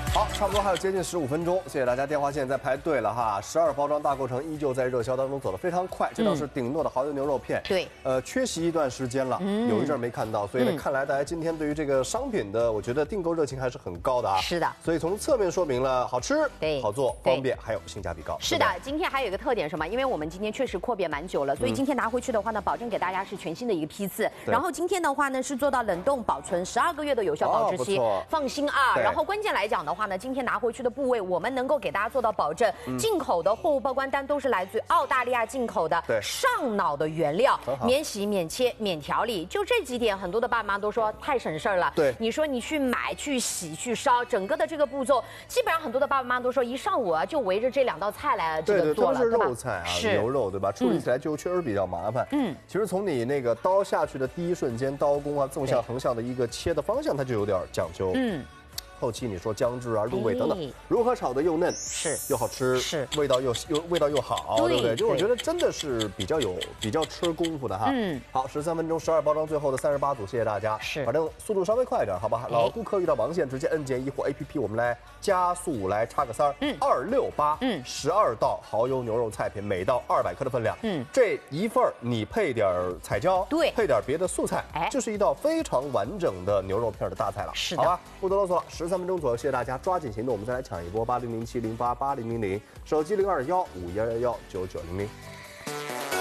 好，差不多还有接近15分钟，谢谢大家，电话线在排队了哈。12包装大购城依旧在热销当中走得非常快，这道是顶诺的蚝油牛肉片。 对， 缺席一段时间了，有一阵没看到，所以呢，看来大家今天对于这个商品的，我觉得订购热情还是很高的啊。 是的， 所以从侧面说明了好吃、 对， 好做、方便，还有性价比高。 是的，今天还有一个特点什么？因为我们今天确实阔别蛮久了，所以今天拿回去的话呢，保证给大家是全新的一个批次。然后今天的话呢，是做到冷冻保存12个月的有效保质期，放心啊。然后关键来讲的话呢，今天拿回去的部位，我们能够给大家做到保证，进口的货物报关单都是来自于澳大利亚进口的，上脑的原料，免洗、免切、免调理，就这几点，很多的爸妈都说太省事儿了。 对， 你说你去买、去洗、去烧，整个的这个步骤，基本上很多的爸妈都说一上午啊就围着这2道菜来这个做了， 对吧？都是肉菜啊，牛肉对吧？处理起来就确实比较麻烦。其实从你那个刀下去的第一瞬间，刀工啊，纵向、横向的一个切的方向，它就有点讲究。后期你说姜汁啊、入味等等，如何炒得又嫩又好吃，味道又好，对不对？就我觉得真的是比较吃功夫的哈。好，13分钟12包装，最后的38组，谢谢大家。反正速度稍微快一点，好吧？老顾客遇到盲线，直接按键1或 APP， 我们来加速来插个3。268，12道蚝油牛肉菜品，每道200克的分量。这一份你配点彩椒，对，配点别的素菜，就是一道非常完整的牛肉片的大菜了。是的，好吧，不多啰嗦了，13分钟左右，谢谢大家，抓紧行动，我们再来抢一波8007088000，手机021511199900。